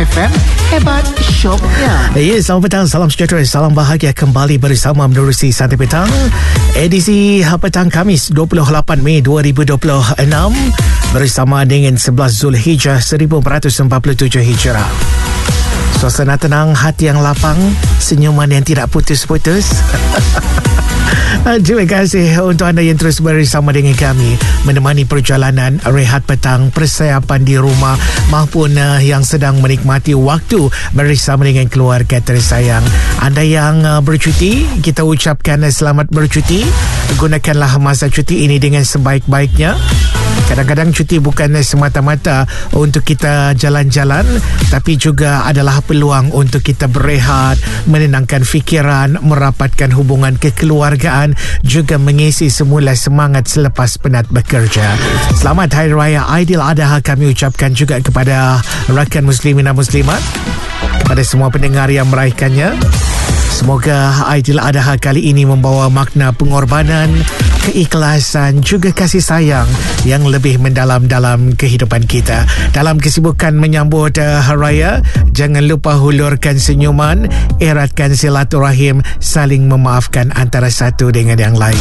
FM, hebat syoknya. Ya, selamat petang, salam sejahtera, salam bahagia kembali bersama menerusi Santai Petang edisi petang Khamis 28 Mei 2026 bersama dengan 11 Zulhijjah 1447 Hijrah. Suasana tenang, hati yang lapang, senyuman yang tidak putus-putus. Terima kasih untuk anda yang terus bersama dengan kami, menemani perjalanan rehat petang, persiapan di rumah maupun yang sedang menikmati waktu bersama dengan keluarga tersayang. Anda yang bercuti, kita ucapkan selamat bercuti. Gunakanlah masa cuti ini dengan sebaik-baiknya. Kadang-kadang cuti bukan semata-mata untuk kita jalan-jalan, tapi juga adalah peluang untuk kita berehat, menenangkan fikiran, merapatkan hubungan kekeluargaan, juga mengisi semula semangat selepas penat bekerja. Selamat Hari Raya Aidiladha kami ucapkan juga kepada rakan muslimin dan muslimat, pada semua pendengar yang meraihkannya. Semoga Aidiladha kali ini membawa makna pengorbanan, keikhlasan, juga kasih sayang yang lebih mendalam dalam kehidupan kita. Dalam kesibukan menyambut Hari Raya, jangan lupa hulurkan senyuman, eratkan silaturahim, saling memaafkan antara satu dengan yang lain.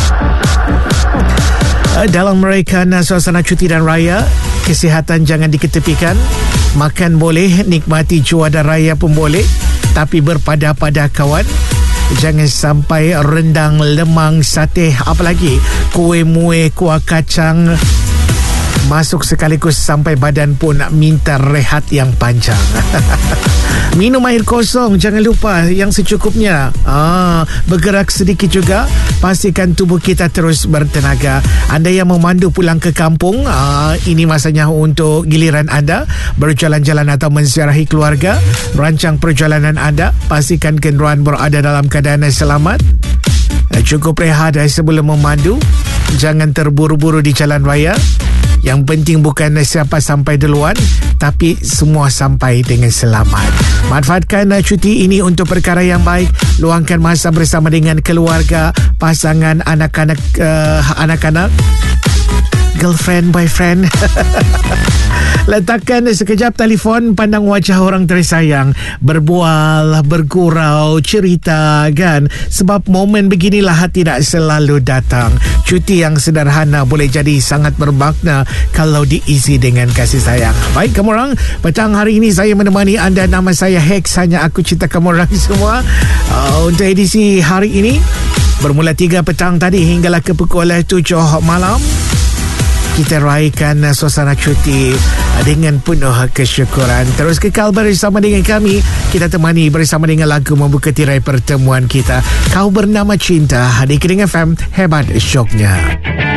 Dalam meraihkan suasana cuti dan raya, kesihatan jangan diketepikan. Makan boleh, nikmati cuaca raya pun boleh, tapi berpada-pada kawan. Jangan sampai rendang, lemang, sate, apalagi kuih muih, kuah kacang masuk sekaligus sampai badan pun minta rehat yang panjang. Minum air kosong, jangan lupa, yang secukupnya. Bergerak sedikit juga, pastikan tubuh kita terus bertenaga. Anda yang memandu pulang ke kampung, ini masanya untuk giliran anda berjalan-jalan atau menziarahi keluarga. Rancang perjalanan anda, pastikan kenderaan berada dalam keadaan selamat. Cukup rehat sebelum memandu. Jangan terburu-buru di jalan raya. Yang penting bukan siapa sampai duluan, tapi semua sampai dengan selamat. Manfaatkan cuti ini untuk perkara yang baik. Luangkan masa bersama dengan keluarga, pasangan, anak-anak, girlfriend, boyfriend. Letakkan sekejap telefon, pandang wajah orang tersayang, berbual, bergurau, cerita, kan? Sebab momen beginilah tidak selalu datang. Cuti yang sederhana boleh jadi sangat bermakna kalau diisi dengan kasih sayang. Baik kamu orang, petang hari ini saya menemani anda. Nama saya Hex, hanya aku cinta kamu orang semua. Untuk edisi hari ini, bermula 3 petang tadi hinggalah ke pukul 7 malam, kita raikan suasana cuti dengan penuh kesyukuran. Terus kekal bersama dengan kami. Kita temani bersama dengan lagu membuka tirai pertemuan kita. Kau Bernama Cinta di Kering FM, hebat syoknya.